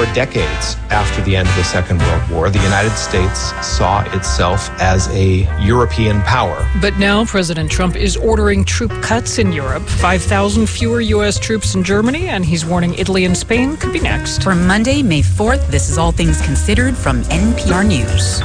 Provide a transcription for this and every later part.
For decades after the end of the Second World War, the United States saw itself as a European power. But now President Trump is ordering troop cuts in Europe. 5,000 fewer U.S. troops in Germany, and he's warning Italy and Spain could be next. For Monday, May 4th, this is All Things Considered from NPR News.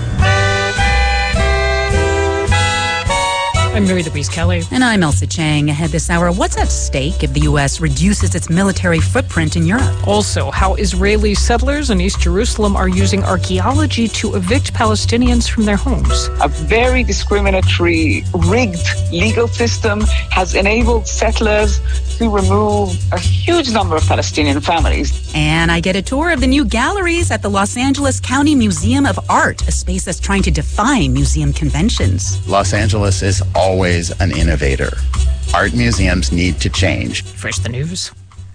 I'm Mary Louise Kelly. And I'm Elsa Chang. Ahead this hour, what's at stake if the U.S. reduces its military footprint in Europe? Also, how Israeli settlers in East Jerusalem are using archaeology to evict Palestinians from their homes. A very discriminatory, rigged legal system has enabled settlers to remove a huge number of Palestinian families. And I get a tour of the new galleries at the Los Angeles County Museum of Art, a space that's trying to defy museum conventions. Los Angeles is always an innovator. Art museums need to change. First, the news.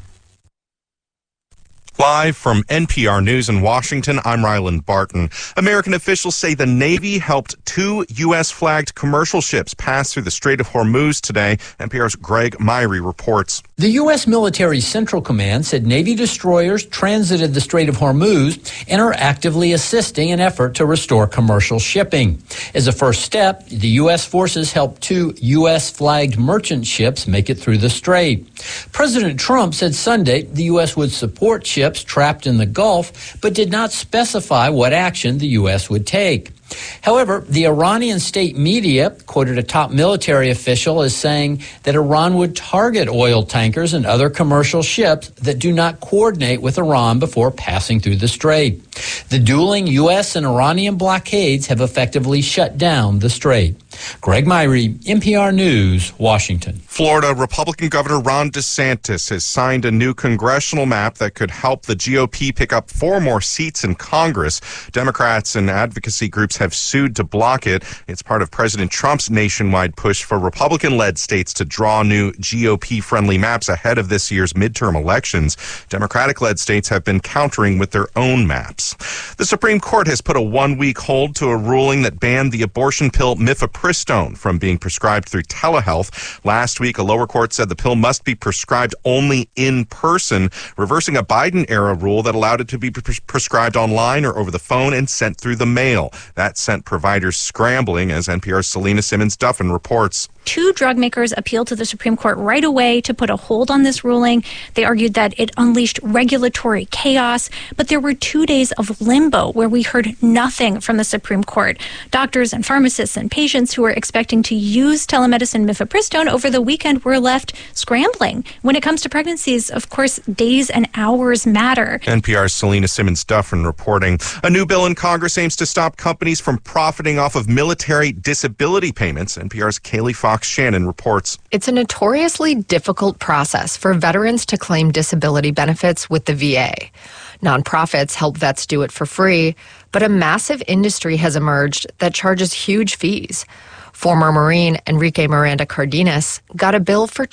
Live from NPR News in Washington, I'm Ryland Barton. American officials say the Navy helped 2 U.S.-flagged commercial ships pass through the Strait of Hormuz today. NPR's Greg Myrie reports. The U.S. Military Central Command said Navy destroyers transited the Strait of Hormuz and are actively assisting an effort to restore commercial shipping. As a first step, the U.S. forces helped 2 U.S.-flagged merchant ships make it through the strait. President Trump said Sunday the U.S. would support ships trapped in the Gulf, but did not specify what action the U.S. would take. However, the Iranian state media quoted a top military official as saying that Iran would target oil tankers and other commercial ships that do not coordinate with Iran before passing through the strait. The dueling U.S. and Iranian blockades have effectively shut down the strait. Greg Myrie, NPR News, Washington. Florida Republican Governor Ron DeSantis has signed a new congressional map that could help the GOP pick up 4 more seats in Congress. Democrats and advocacy groups have sued to block it. It's part of President Trump's nationwide push for Republican-led states to draw new GOP-friendly maps ahead of this year's midterm elections. Democratic-led states have been countering with their own maps. The Supreme Court has put a 1-week hold to a ruling that banned the abortion pill mifepristone from being prescribed through telehealth. Last week, a lower court said the pill must be prescribed only in person, reversing a Biden-era rule that allowed it to be prescribed online or over the phone and sent through the mail. That sent providers scrambling, as NPR's Selena Simmons-Duffin reports. 2 drug makers appealed to the Supreme Court right away to put a hold on this ruling. They argued that it unleashed regulatory chaos, but there were 2 days of limbo where we heard nothing from the Supreme Court. Doctors and pharmacists and patients who were expecting to use telemedicine mifepristone over the weekend were left scrambling. When it comes to pregnancies, of course, days and hours matter. NPR's Selena Simmons-Duffin reporting. A new bill in Congress aims to stop companies from profiting off of military disability payments. NPR's Kaylee Fox-Shannon reports. It's a notoriously difficult process for veterans to claim disability benefits with the VA. Nonprofits help vets do it for free, but a massive industry has emerged that charges huge fees. Former Marine Enrique Miranda Cardenas got a bill for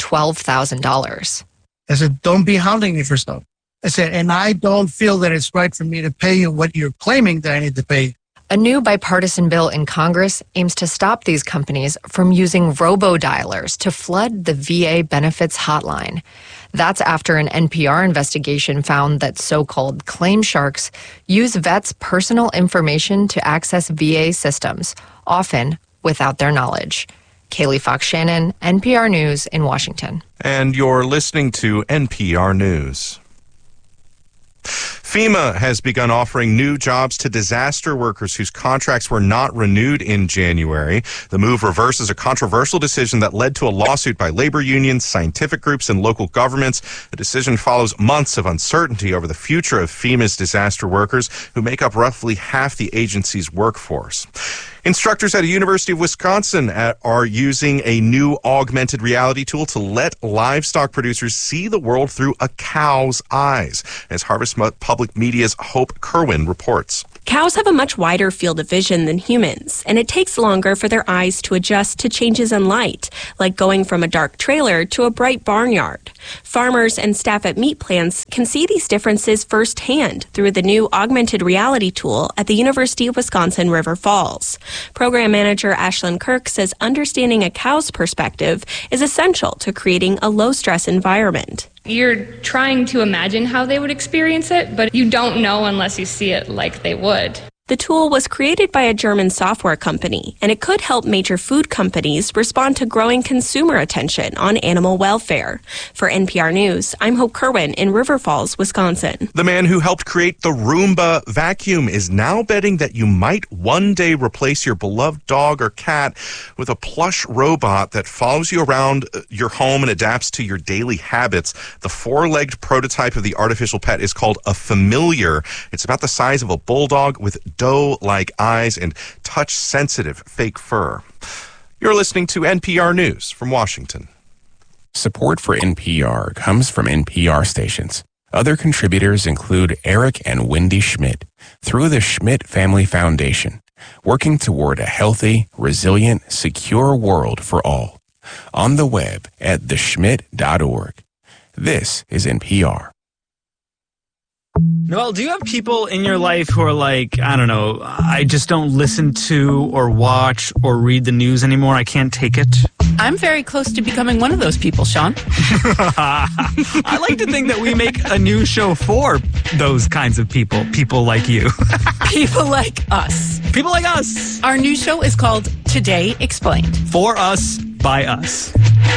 $12,000. I said, don't be hounding me for stuff. I said, and I don't feel that it's right for me to pay you what you're claiming that I need to pay. A new bipartisan bill in Congress aims to stop these companies from using robo-dialers to flood the VA benefits hotline. That's after an NPR investigation found that so-called claim sharks use vets' personal information to access VA systems, often without their knowledge. Kaylee Fox-Shannon, NPR News in Washington. And you're listening to NPR News. FEMA has begun offering new jobs to disaster workers whose contracts were not renewed in January. The move reverses a controversial decision that led to a lawsuit by labor unions, scientific groups, and local governments. The decision follows months of uncertainty over the future of FEMA's disaster workers, who make up roughly half the agency's workforce. Instructors at the University of Wisconsin are using a new augmented reality tool to let livestock producers see the world through a cow's eyes, as Harvest Public Media's Hope Kerwin reports. Cows have a much wider field of vision than humans, and it takes longer for their eyes to adjust to changes in light, like going from a dark trailer to a bright barnyard. Farmers and staff at meat plants can see these differences firsthand through the new augmented reality tool at the University of Wisconsin River Falls. Program manager Ashlyn Kirk says understanding a cow's perspective is essential to creating a low-stress environment. You're trying to imagine how they would experience it, but you don't know unless you see it like they would. The tool was created by a German software company, and it could help major food companies respond to growing consumer attention on animal welfare. For NPR News, I'm Hope Kerwin in River Falls, Wisconsin. The man who helped create the Roomba vacuum is now betting that you might one day replace your beloved dog or cat with a plush robot that follows you around your home and adapts to your daily habits. The four-legged prototype of the artificial pet is called a Familiar. It's about the size of a bulldog with doe-like eyes and touch-sensitive fake fur. You're listening to NPR News from Washington. Support for NPR comes from NPR stations. Other contributors include Eric and Wendy Schmidt through the Schmidt Family Foundation, working toward a healthy, resilient, secure world for all. On the web at theschmidt.org. This is NPR. Noelle, do you have people in your life who are like, I don't know, I just don't listen to or watch or read the news anymore? I can't take it. I'm very close to becoming one of those people, Sean. I like to think that we make a new show for those kinds of people like you. People like us. People like us. Our new show is called Today Explained. For us, by us.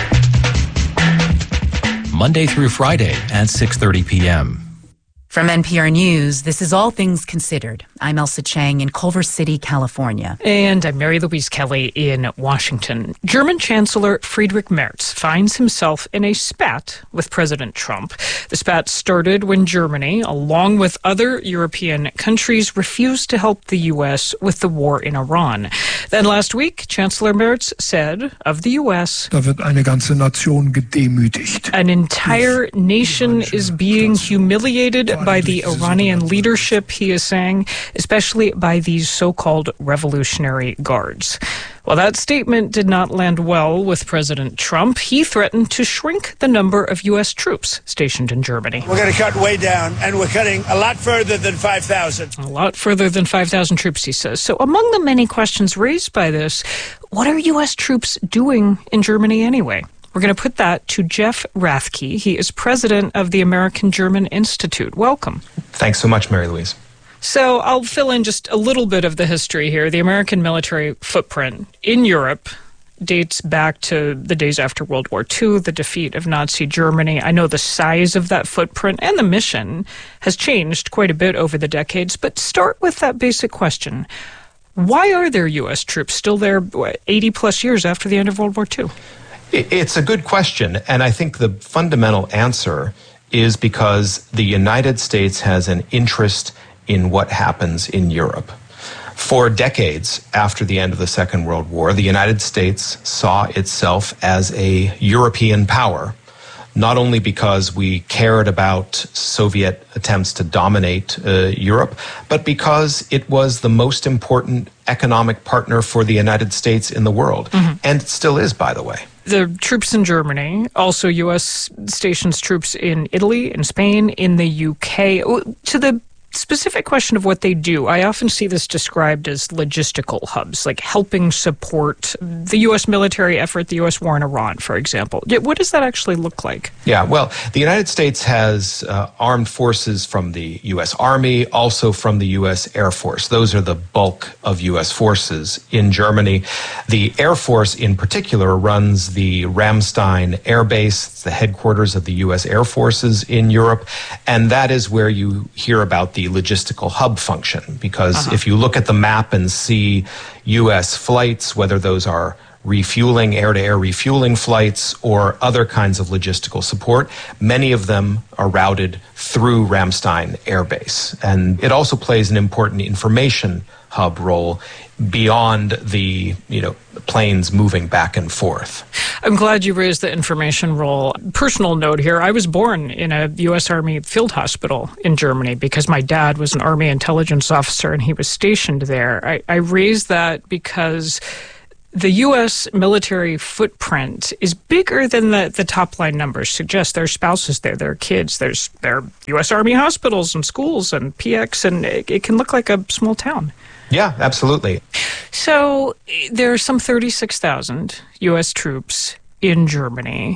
Monday through Friday at 6:30 p.m. From NPR News, this is All Things Considered. I'm Elsa Chang in Culver City, California. And I'm Mary Louise Kelly in Washington. German Chancellor Friedrich Merz finds himself in a spat with President Trump. The spat started when Germany, along with other European countries, refused to help the U.S. with the war in Iran. Then last week, Chancellor Merz said of the U.S., Da wird eine ganze Nation gedemütigt. An entire nation is being humiliated by the Iranian leadership, he is saying, especially by these so-called revolutionary guards. Well, that statement did not land well with President Trump. He threatened to shrink the number of U.S. troops stationed in Germany. We're going to cut way down, and we're cutting a lot further than 5,000. A lot further than 5,000 troops, he says. So among the many questions raised by this, what are U.S. troops doing in Germany anyway? We're going to put that to Jeff Rathke. He is president of the American-German Institute. Welcome. Thanks so much, Mary Louise. So I'll fill in just a little bit of the history here. The American military footprint in Europe dates back to the days after World War II, the defeat of Nazi Germany. I know the size of that footprint and the mission has changed quite a bit over the decades, but start with that basic question. Why are there U.S. troops still there 80 plus years after the end of World War II? It's a good question, and I think the fundamental answer is because the United States has an interest in what happens in Europe. For decades after the end of the Second World War, the United States saw itself as a European power, not only because we cared about Soviet attempts to dominate Europe, but because it was the most important economic partner for the United States in the world, and it still is, by the way. The troops in Germany, also U.S. stations troops in Italy, in Spain, in the U.K. To the specific question of what they do, I often see this described as logistical hubs, like helping support the U.S. military effort, the U.S. war in Iran, for example. What does that actually look like? Yeah, well, the United States has armed forces from the U.S. Army, also from the U.S. Air Force. Those are the bulk of U.S. forces in Germany. The Air Force in particular runs the Ramstein Air Base. It's the headquarters of the U.S. Air Forces in Europe, and that is where you hear about the logistical hub function, because if you look at the map and see U.S. flights, whether those are refueling, air-to-air refueling flights or other kinds of logistical support, many of them are routed through Ramstein Air Base. And it also plays an important information hub role beyond the planes moving back and forth. I'm glad you raised the information role. Personal note here, I was born in a U.S. Army field hospital in Germany because my dad was an Army intelligence officer and he was stationed there. I raised that because the U.S. military footprint is bigger than the top-line numbers suggest. There are spouses there, there are kids, there are U.S. Army hospitals and schools and PX, and it can look like a small town. Yeah, absolutely. So there are some 36,000 U.S. troops in Germany.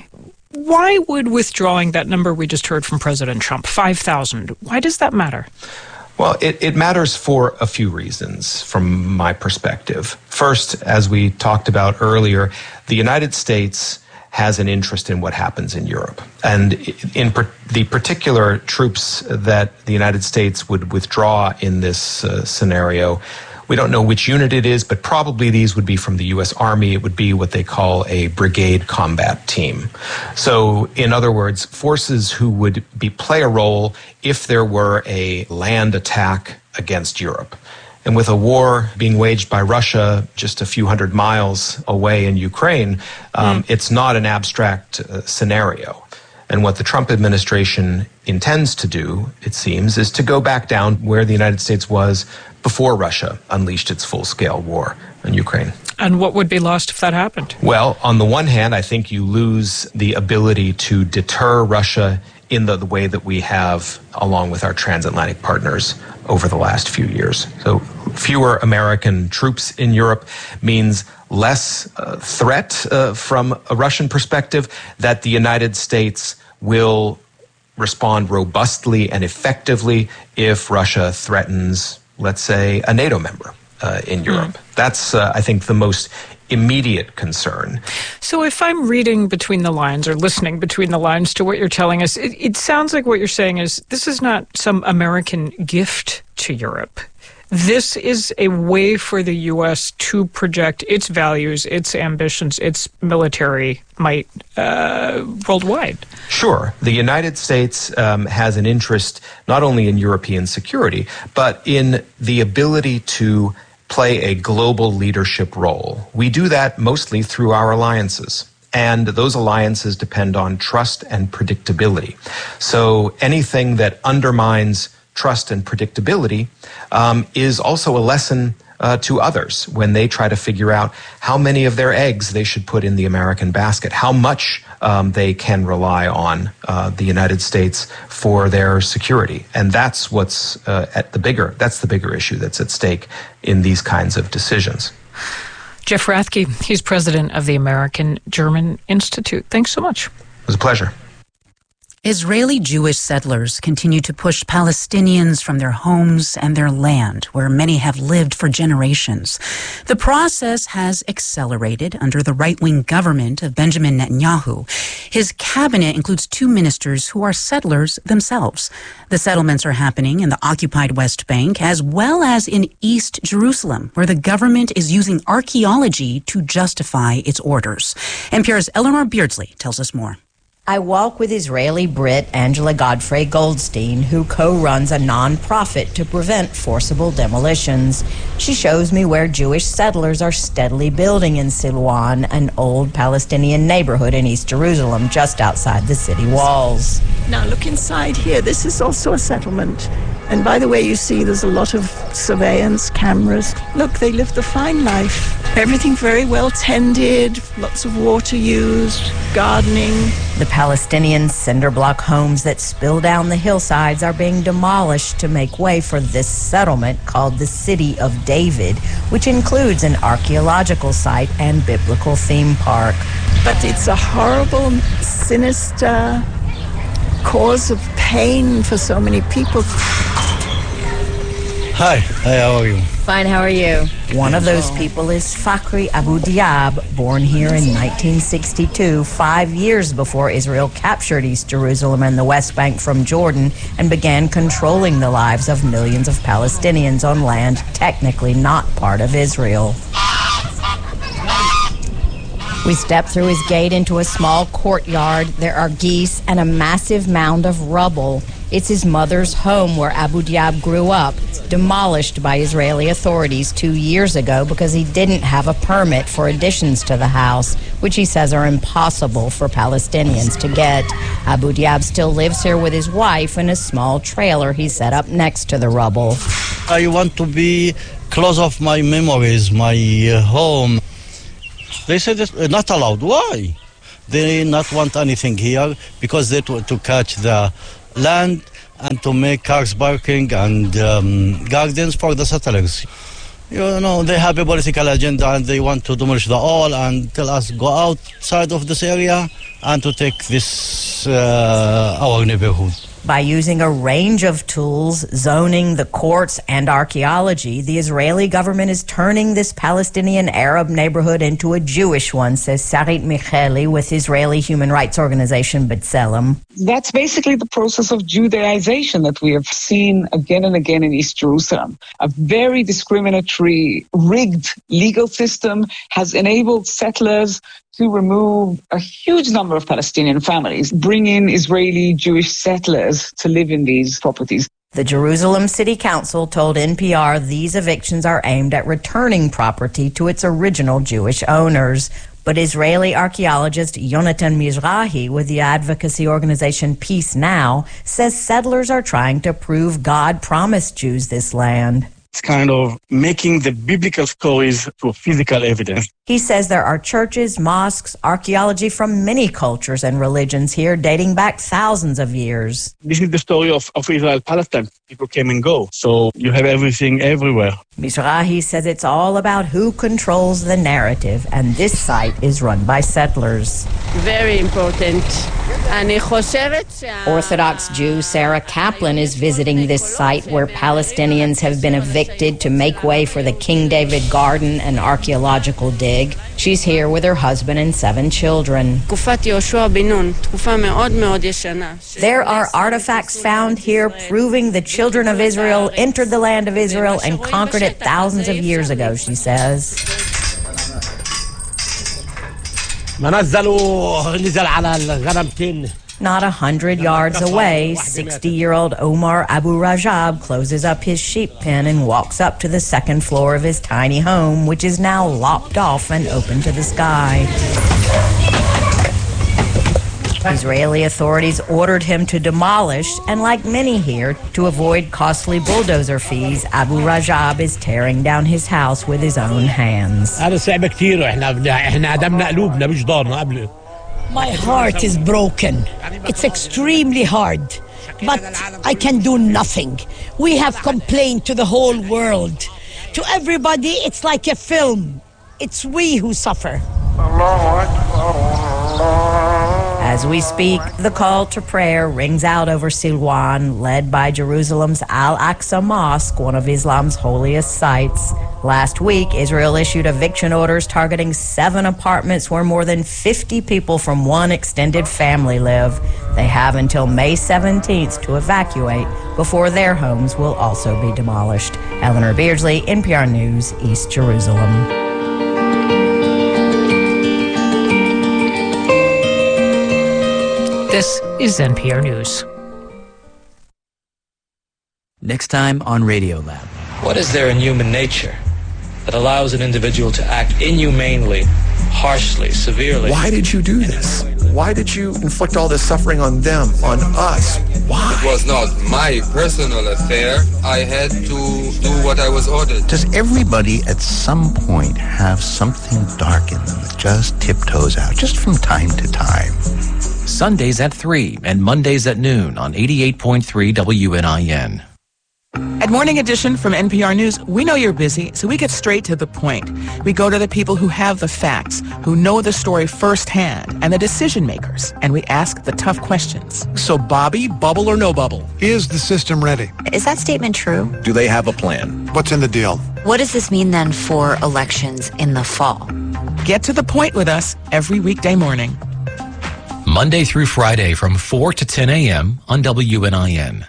Why would withdrawing that number we just heard from President Trump, 5,000, why does that matter? Well, it matters for a few reasons from my perspective. First, as we talked about earlier, the United States has an interest in what happens in Europe. And in the particular troops that the United States would withdraw in this scenario, we don't know which unit it is, but probably these would be from the U.S. Army. It would be what they call a brigade combat team. So, in other words, forces who would play a role if there were a land attack against Europe. And with a war being waged by Russia just a few hundred miles away in Ukraine, it's not an abstract scenario. And what the Trump administration intends to do, it seems, is to go back down where the United States was before Russia unleashed its full-scale war in Ukraine. And what would be lost if that happened? Well, on the one hand, I think you lose the ability to deter Russia in the way that we have along with our transatlantic partners over the last few years. So fewer American troops in Europe means less threat from a Russian perspective, that the United States will respond robustly and effectively if Russia threatens, let's say, a NATO member in Europe. That's, I think, the most immediate concern. So if I'm reading between the lines or listening between the lines to what you're telling us, it sounds like what you're saying is this is not some American gift to Europe. This is a way for the U.S. to project its values, its ambitions, its military might worldwide. Sure. The United States has an interest not only in European security, but in the ability to play a global leadership role. We do that mostly through our alliances. And those alliances depend on trust and predictability. So anything that undermines trust and predictability is also a lesson to others when they try to figure out how many of their eggs they should put in the American basket, how much they can rely on the United States for their security. And that's what's that's the bigger issue that's at stake in these kinds of decisions. Jeff Rathke, he's president of the American-German Institute. Thanks so much. It was a pleasure. Israeli Jewish settlers continue to push Palestinians from their homes and their land, where many have lived for generations. The process has accelerated under the right-wing government of Benjamin Netanyahu. His cabinet includes 2 ministers who are settlers themselves. The settlements are happening in the occupied West Bank as well as in East Jerusalem, where the government is using archaeology to justify its orders. NPR's Eleanor Beardsley tells us more. I walk with Israeli Brit Angela Godfrey Goldstein, who co-runs a non-profit to prevent forcible demolitions. She shows me where Jewish settlers are steadily building in Silwan, an old Palestinian neighborhood in East Jerusalem, just outside the city walls. Now look inside here. This is also a settlement. And by the way, you see there's a lot of surveillance cameras. Look, they live the fine life. Everything very well tended, lots of water used, gardening. The Palestinian cinder block homes that spill down the hillsides are being demolished to make way for this settlement called the City of David, which includes an archaeological site and biblical theme park. But it's a horrible, sinister cause of pain for so many people. Hi, how are you? Fine, how are you? One of those people is Fakhri Abu Diab, born here in 1962, 5 years before Israel captured East Jerusalem and the West Bank from Jordan and began controlling the lives of millions of Palestinians on land technically not part of Israel. We step through his gate into a small courtyard. There are geese and a massive mound of rubble. It's his mother's home where Abu Diab grew up, demolished by Israeli authorities 2 years ago because he didn't have a permit for additions to the house, which he says are impossible for Palestinians to get. Abu Diab still lives here with his wife in a small trailer he set up next to the rubble. I want to be close of my memories, my home. They said it's not allowed. Why? They not want anything here because they to catch the land and to make cars parking and gardens for the settlers. You know, they have a political agenda and they want to demolish the all and tell us go outside of this area and to take this, our neighborhood. By using a range of tools, zoning, the courts, and archaeology, the Israeli government is turning this Palestinian Arab neighborhood into a Jewish one, says Sarit Micheli with Israeli human rights organization B'Tselem. That's basically the process of Judaization that we have seen again and again in East Jerusalem. A very discriminatory, rigged legal system has enabled settlers to remove a huge number of Palestinian families, bring in Israeli Jewish settlers to live in these properties. The Jerusalem City Council told NPR these evictions are aimed at returning property to its original Jewish owners. But Israeli archaeologist Yonatan Mizrahi with the advocacy organization Peace Now says settlers are trying to prove God promised Jews this land. It's kind of making the biblical stories to physical evidence. He says there are churches, mosques, archaeology from many cultures and religions here dating back thousands of years. This is the story of Israel-Palestine. People came and go, so you have everything everywhere. Mizrahi says it's all about who controls the narrative, and this site is run by settlers. Very important. Orthodox Jew Sarah Kaplan is visiting this site where Palestinians have been evicted to make way for the King David Garden and archaeological dig. She's here with her husband and 7 children. There are artifacts found here proving the children of Israel entered the land of Israel and conquered it thousands of years ago, she says. Not 100 yards away, 60-year-old Omar Abu Rajab closes up his sheep pen and walks up to the second floor of his tiny home, which is now lopped off and open to the sky. Israeli authorities ordered him to demolish, and like many here, to avoid costly bulldozer fees, Abu Rajab is tearing down his house with his own hands. My heart is broken. It's extremely hard, but I can do nothing. We have complained to the whole world. To everybody, it's like a film. It's we who suffer. As we speak, the call to prayer rings out over Silwan, led by Jerusalem's Al-Aqsa Mosque, one of Islam's holiest sites. Last week, Israel issued eviction orders targeting 7 apartments where more than 50 people from one extended family live. They have until May 17th to evacuate before their homes will also be demolished. Eleanor Beardsley, NPR News, East Jerusalem. This is NPR News. Next time on Radiolab. What is there in human nature that allows an individual to act inhumanely, harshly, severely? Why did you do this? Why did you inflict all this suffering on them, on us? Why? It was not my personal affair. I had to do what I was ordered. Does everybody at some point have something dark in them that just tiptoes out, just from time to time? Sundays at 3 and Mondays at noon on 88.3 WNIN. At Morning Edition from NPR News, we know you're busy, so we get straight to the point. We go to the people who have the facts, who know the story firsthand, and the decision makers, and we ask the tough questions. So, Bobby, bubble or no bubble? Is the system ready? Is that statement true? Do they have a plan? What's in the deal? What does this mean then for elections in the fall? Get to the point with us every weekday morning. Monday through Friday from 4 to 10 a.m. on WNIN.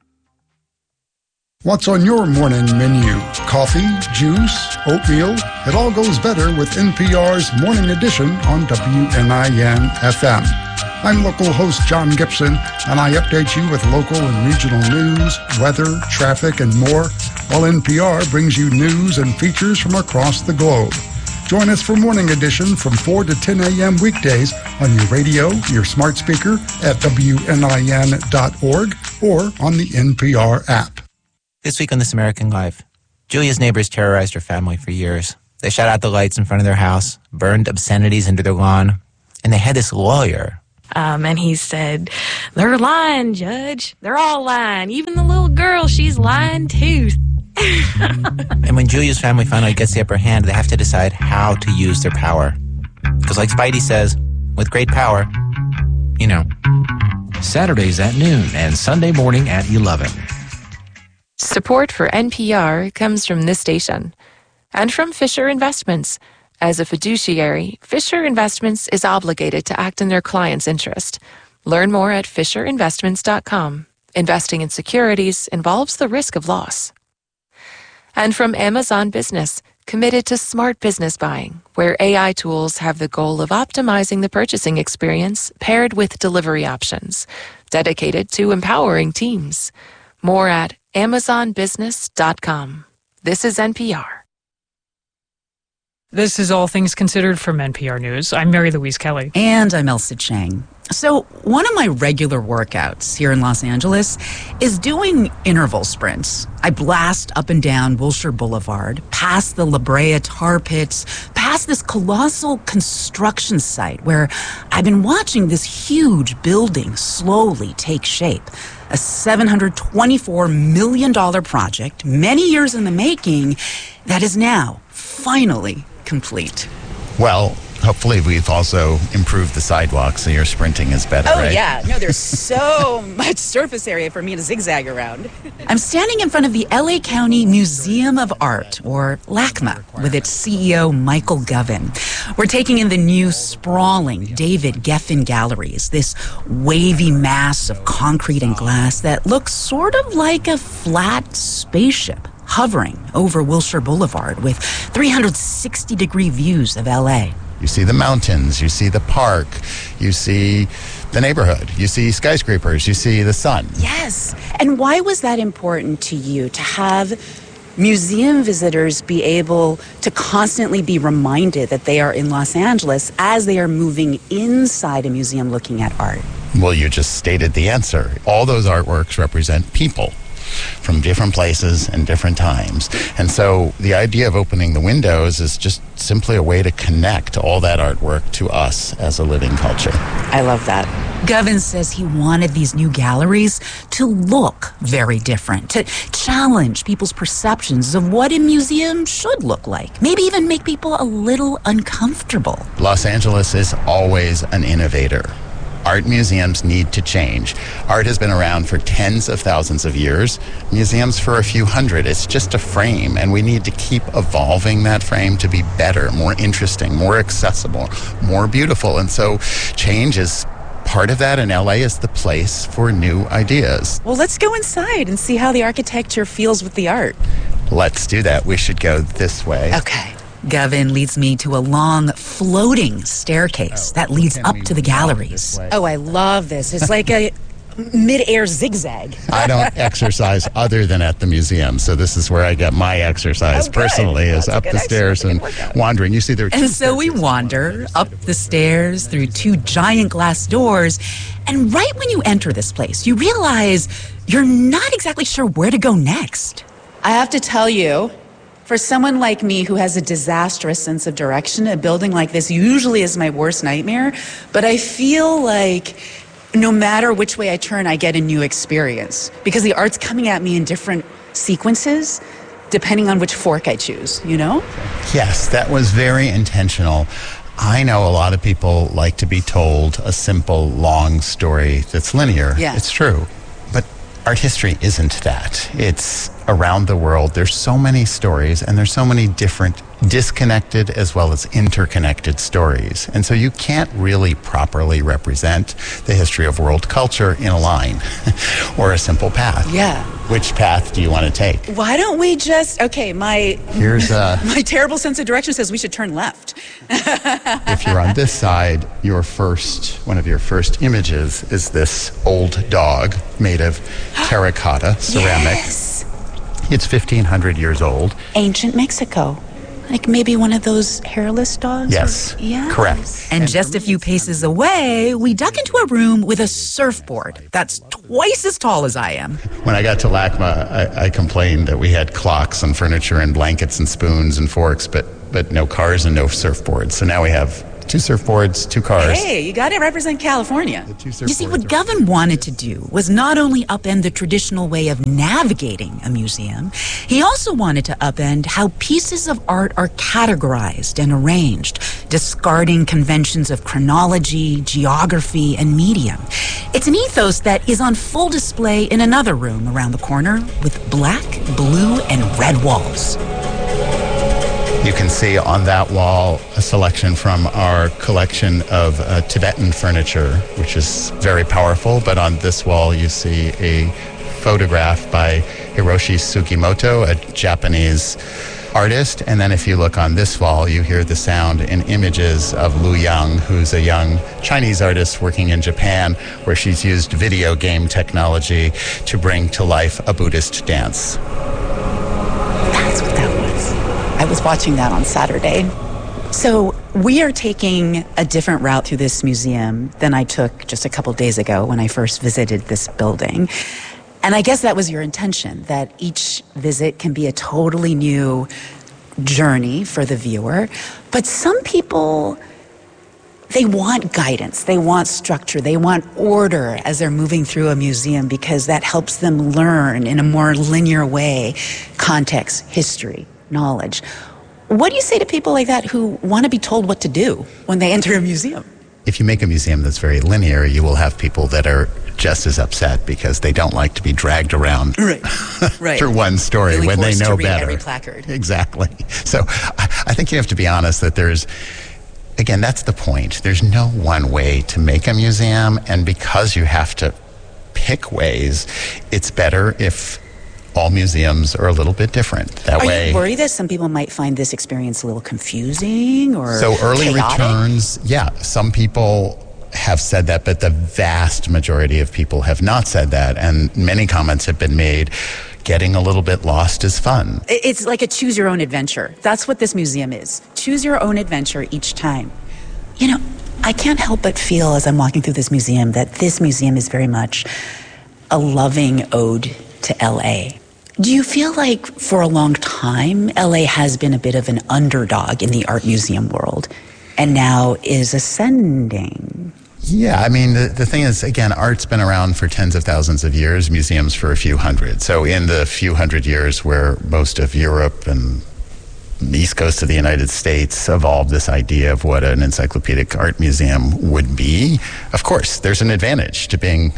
What's on your morning menu? Coffee, juice, oatmeal? It all goes better with NPR's Morning Edition on WNIN FM. I'm local host John Gibson, and I update you with local and regional news, weather, traffic, and more, while NPR brings you news and features from across the globe. Join us for Morning Edition from 4 to 10 a.m. weekdays on your radio, your smart speaker, at WNIN.org, or on the NPR app. This week on This American Life, Julia's neighbors terrorized her family for years. They shot out the lights in front of their house, burned obscenities into their lawn, and they had this lawyer. And he said, "They're lying, Judge. They're all lying. Even the little girl, she's lying too." And when Julia's family finally gets the upper hand, they have to decide how to use their power. Because like Spidey says, with great power, you know. Saturdays at noon and Sunday morning at 11. Support for NPR comes from this station and from Fisher Investments. As a fiduciary, Fisher Investments is obligated to act in their client's interest. Learn more at FisherInvestments.com. Investing in securities involves the risk of loss. And from Amazon Business, committed to smart business buying, where AI tools have the goal of optimizing the purchasing experience paired with delivery options, dedicated to empowering teams. More at AmazonBusiness.com. This is NPR. This is All Things Considered from NPR News. I'm Mary Louise Kelly. And I'm Elsa Chang. So one of my regular workouts here in Los Angeles is doing interval sprints. I blast up and down Wilshire Boulevard, past the La Brea tar pits, past this colossal construction site where I've been watching this huge building slowly take shape. A $724 million project, many years in the making, that is now finally complete. Well, hopefully we've also improved the sidewalk so your sprinting is better, right? Oh, yeah. No, there's so much surface area for me to zigzag around. I'm standing in front of the LA County Museum of Art, or LACMA, with its CEO, Michael Govan. We're taking in the new sprawling David Geffen galleries, this wavy mass of concrete and glass that looks sort of like a flat spaceship hovering over Wilshire Boulevard with 360-degree views of LA. You see the mountains, you see the park, you see the neighborhood, you see skyscrapers, you see the sun. Yes. And why was that important to you, to have museum visitors be able to constantly be reminded that they are in Los Angeles as they are moving inside a museum looking at art? Well, you just stated the answer. All those artworks represent people from different places and different times. And so the idea of opening the windows is just simply a way to connect all that artwork to us as a living culture. I love that. Govan says he wanted these new galleries to look very different, to challenge people's perceptions of what a museum should look like, maybe even make people a little uncomfortable. Los Angeles is always an innovator. Art museums need to change. Art has been around for tens of thousands of years. Museums for a few hundred. It's just a frame, and we need to keep evolving that frame to be better, more interesting, more accessible, more beautiful. And so change is part of that, and LA is the place for new ideas. Well, let's go inside and see how the architecture feels with the art. Let's do that. We should go this way. Okay. Govan leads me to a long, floating staircase that leads up to the galleries. Oh, I love this. It's like a mid-air zigzag. I don't exercise other than at the museum, so this is where I get my exercise personally, is up the stairs and wandering. You see there are two And so we wander up the stairs through two giant glass doors, and right when you enter this place, you realize you're not exactly sure where to go next. I have to tell you, for someone like me who has a disastrous sense of direction, a building like this usually is my worst nightmare, but I feel like no matter which way I turn, I get a new experience because the art's coming at me in different sequences depending on which fork I choose, you know? Yes, that was very intentional. I know a lot of people like to be told a simple, long story that's linear. Yeah. It's true. But art history isn't that. It's around the world. There's so many stories, and there's so many different disconnected as well as interconnected stories. And so you can't really properly represent the history of world culture in a line or a simple path. Yeah. Which path do you want to take? Why don't we just, okay, my terrible sense of direction says we should turn left. If you're on this side, one of your first images is this old dog made of terracotta ceramic. Yes. It's 1,500 years old. Ancient Mexico. Like maybe one of those hairless dogs? Yes, correct. And just a few paces away, we duck into a room with a surfboard that's twice as tall as I am. When I got to LACMA, I complained that we had clocks and furniture and blankets and spoons and forks, but no cars and no surfboards. So now we have 2 surfboards, 2 cars. Hey, you got to represent California. You see, what Govan wanted to do was not only upend the traditional way of navigating a museum, he also wanted to upend how pieces of art are categorized and arranged, discarding conventions of chronology, geography, and medium. It's an ethos that is on full display in another room around the corner with black, blue, and red walls. You can see on that wall a selection from our collection of Tibetan furniture, which is very powerful. But on this wall, you see a photograph by Hiroshi Sugimoto, a Japanese artist. And then if you look on this wall, you hear the sound and images of Lu Yang, who's a young Chinese artist working in Japan, where she's used video game technology to bring to life a Buddhist dance. That's what that was. I was watching that on Saturday. So we are taking a different route through this museum than I took just a couple days ago when I first visited this building. And I guess that was your intention, that each visit can be a totally new journey for the viewer. But some people, they want guidance, they want structure, they want order as they're moving through a museum because that helps them learn in a more linear way context, history, knowledge. What do you say to people like that who want to be told what to do when they enter a museum? If you make a museum that's very linear, you will have people that are just as upset because they don't like to be dragged around right. through one story Feeling when they forced know to read better. Every placard. Exactly. So I think you have to be honest that there's, again, that's the point. There's no one way to make a museum, and because you have to pick ways, it's better if all museums are a little bit different. That way. Are you worried that some people might find this experience a little confusing or so early chaotic? Returns, yeah, some people have said that, but the vast majority of people have not said that, and many comments have been made. Getting a little bit lost is fun. It's like a choose your own adventure. That's what this museum is. Choose your own adventure each time. You know, I can't help but feel as I'm walking through this museum that this museum is very much a loving ode to LA. Do you feel like for a long time, LA has been a bit of an underdog in the art museum world and now is ascending? Yeah, I mean, the thing is, again, art's been around for tens of thousands of years, museums for a few hundred. So in the few hundred years where most of Europe and the East Coast of the United States evolved this idea of what an encyclopedic art museum would be, of course, there's an advantage to being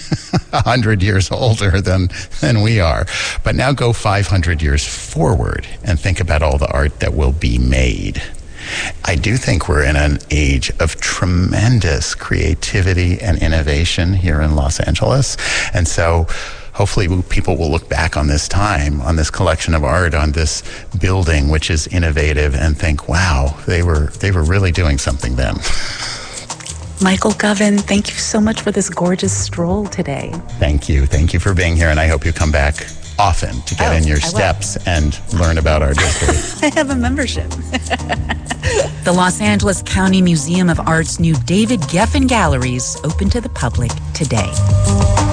100 years older than we are. But now go 500 years forward and think about all the art that will be made. I do think we're in an age of tremendous creativity and innovation here in Los Angeles. And so hopefully people will look back on this time, on this collection of art, on this building, which is innovative, and think, wow, they were really doing something then. Michael Govan, thank you so much for this gorgeous stroll today. Thank you. Thank you for being here, and I hope you come back often to get in your steps and learn about art history. I have a membership. The Los Angeles County Museum of Art's new David Geffen Galleries open to the public today.